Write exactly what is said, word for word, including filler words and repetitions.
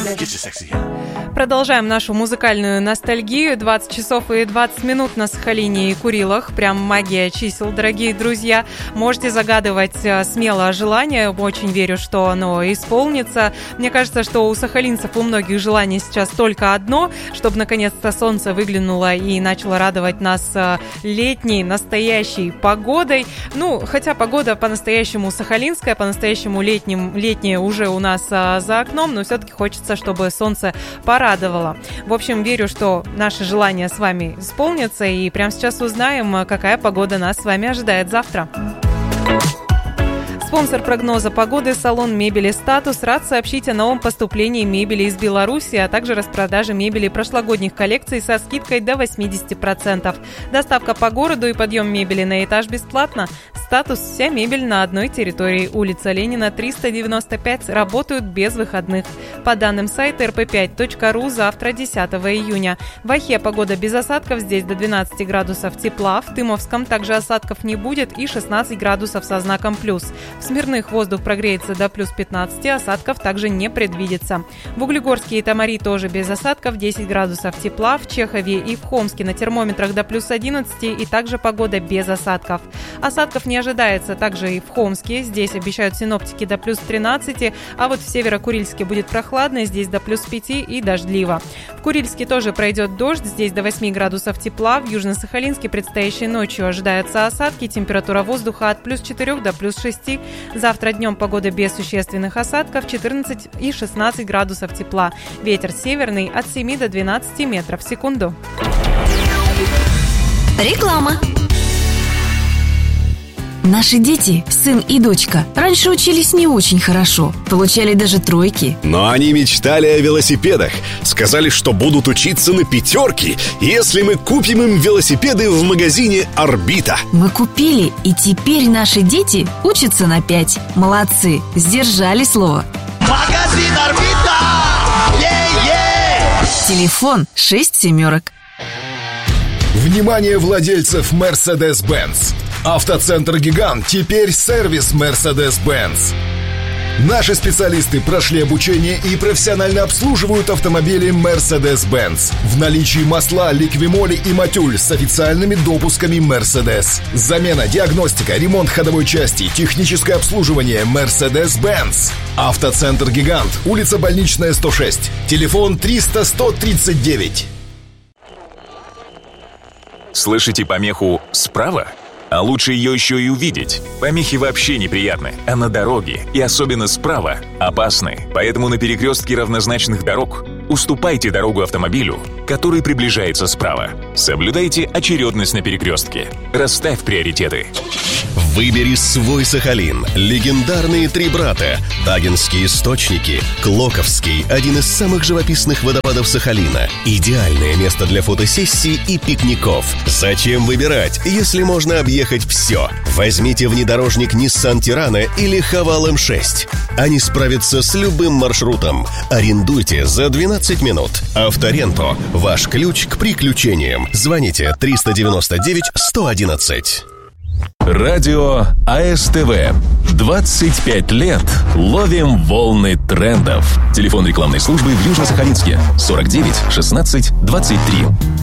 Продолжаем нашу музыкальную ностальгию. двадцать часов и двадцать минут на Сахалине и Курилах. Прям магия чисел, дорогие друзья. Можете загадывать смело желание. Очень верю, что оно исполнится. Мне кажется, что у сахалинцев у многих желаний сейчас только одно, чтобы наконец-то солнце выглянуло и начало радовать нас летней, настоящей погодой. Ну, хотя погода по-настоящему сахалинская, по-настоящему летним, летняя уже у нас за окном, но все-таки хочется, чтобы солнце порадовало. В общем, верю, что наши желания с вами исполнятся, и прямо сейчас узнаем, какая погода нас с вами ожидает завтра. Спонсор прогноза погоды – салон мебели «Статус» рад сообщить о новом поступлении мебели из Беларуси, а также распродаже мебели прошлогодних коллекций со скидкой до восемьдесят процентов. Доставка по городу и подъем мебели на этаж бесплатно. «Статус» – вся мебель на одной территории. Улица Ленина, триста девяносто пять. Работают без выходных. По данным сайта эр пэ пять точка ру, завтра, десятого июня. В Ахе погода без осадков, здесь до двенадцати градусов тепла. В Тымовском также осадков не будет и шестнадцать градусов со знаком плюс. В Смирных воздух прогреется до плюс пятнадцати, осадков также не предвидится. В Углегорске и Тамари тоже без осадков, десять градусов тепла. В Чехове и в Хомске на термометрах до плюс одиннадцати и также погода без осадков. Осадков не ожидается также и в Хомске, здесь обещают синоптики до плюс тринадцати, а вот в Северо-Курильске будет прохладно, здесь до плюс пяти и дождливо. В Курильске тоже пройдет дождь, здесь до восьми градусов тепла. В Южно-Сахалинске предстоящей ночью ожидаются осадки, температура воздуха от плюс четырёх до плюс шести. Завтра днем погода без существенных осадков, четырнадцать и шестнадцать градусов тепла. Ветер северный от семи до двенадцати метров в секунду. Реклама. Наши дети, сын и дочка, раньше учились не очень хорошо, получали даже тройки. Но они мечтали о велосипедах. Сказали, что будут учиться на пятерки, если мы купим им велосипеды в магазине «Орбита». Мы купили, и теперь наши дети учатся на пять. Молодцы, сдержали слово. Магазин «Орбита». Е-е! Телефон шесть семерок. Внимание владельцев Mercedes-Benz! Автоцентр «Гигант» теперь сервис Mercedes-Benz. Наши специалисты прошли обучение и профессионально обслуживают автомобили Mercedes-Benz. В наличии масла Ликвимоли и Матюль с официальными допусками Mercedes. Замена, диагностика, ремонт ходовой части, техническое обслуживание Mercedes-Benz. Автоцентр «Гигант», улица Больничная, сто шесть. Телефон триста сто тридцать девять. Слышите помеху «справа»? А лучше ее еще и увидеть. Помехи вообще неприятны, а на дороге, и особенно справа, опасны. Поэтому на перекрестке равнозначных дорог уступайте дорогу автомобилю, который приближается справа. Соблюдайте очередность на перекрестке. Расставь приоритеты. Выбери свой Сахалин. Легендарные три брата. Тагинские источники. Клоковский, один из самых живописных водопадов Сахалина. Идеальное место для фотосессий и пикников. Зачем выбирать, если можно объехать все? Возьмите внедорожник Nissan Tirana или Haval эм шесть. Они справятся с любым маршрутом. Арендуйте за двенадцать минут. Авторенто. Ваш ключ к приключениям. Звоните триста девяносто девять сто одиннадцать. Радио а эс тэ вэ. двадцать пять лет ловим волны трендов. Телефон рекламной службы в Южно-Сахалинске сорок девять шестнадцать двадцать три.